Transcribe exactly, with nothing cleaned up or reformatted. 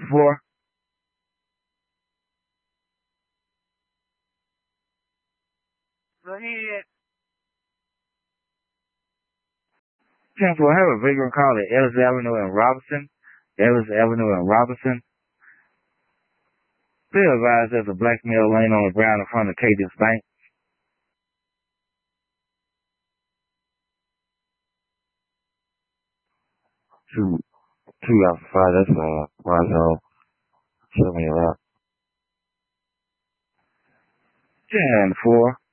four. Go ahead. ten four, have a vagrant call at Ellis Avenue and Robinson. Ellis Avenue and Robinson. Be advised there's a black male laying on the ground in front of Cadence Bank. Two, two out of five. That's uh, Roswell. Seven, eight, ten four.